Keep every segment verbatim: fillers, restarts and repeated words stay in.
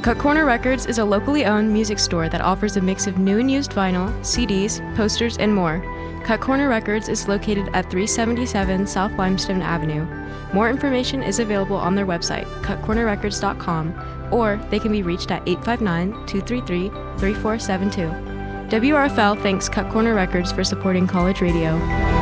Cut Corner Records is a locally owned music store that offers a mix of new and used vinyl, C Ds, posters, and more. Cut Corner Records is located at three seventy-seven South Limestone Avenue. More information is available on their website, cut corner records dot com, or they can be reached at eight five nine, two three three, three four seven two. W R F L thanks Cut Corner Records for supporting college radio.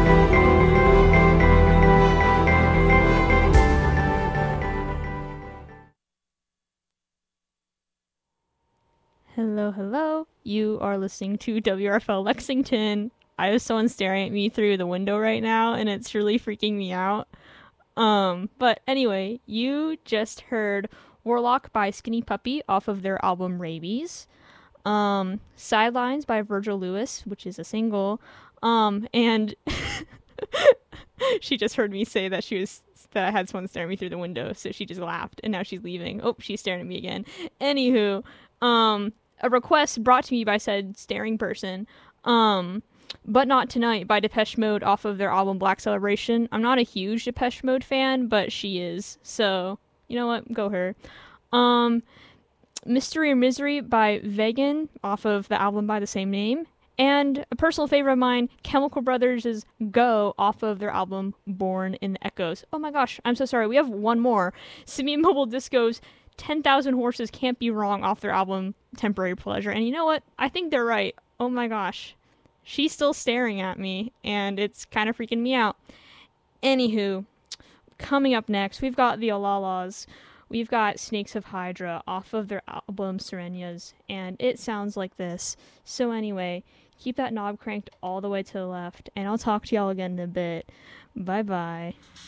Hello, hello. You are listening to W R F L Lexington. I have someone staring at me through the window right now, and it's really freaking me out. Um, but anyway, you just heard Warlock by Skinny Puppy off of their album Rabies. Um, Sidelines by Virgil Lewis, which is a single. Um, and she just heard me say that she was that I had someone staring at me through the window, so she just laughed, and now she's leaving. Oh, she's staring at me again. Anywho, um, a request brought to me by said staring person. Um, But Not Tonight by Depeche Mode off of their album Black Celebration. I'm not a huge Depeche Mode fan, but she is. So, you know what? Go her. Um, Mystery or Misery by Vegan off of the album by the same name. And a personal favorite of mine, Chemical Brothers' Go off of their album Born in the Echoes. Oh my gosh, I'm so sorry. We have one more. Simian Mobile Disco's ten thousand Horses Can't Be Wrong off their album Temporary Pleasure. And you know what? I think they're right. Oh my gosh. She's still staring at me, and it's kind of freaking me out. Anywho, coming up next, we've got the Alalas. We've got Snakes of Hydra off of their album Serenas, and it sounds like this. So anyway, keep that knob cranked all the way to the left, and I'll talk to y'all again in a bit. Bye-bye.